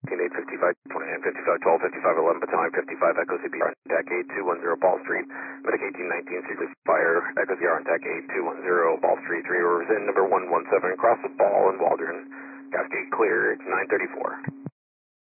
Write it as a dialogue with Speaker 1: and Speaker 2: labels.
Speaker 1: 8, 55, 29, 55, 12, 55, 11, battalion 55, Echo CPR on deck 8210 Ball Street, Medic 1819, Secret Fire, Echo CR on deck 8210 Ball Street, 3 Rivers in, number 117, cross the Ball and Waldron, Cascade clear, it's 934.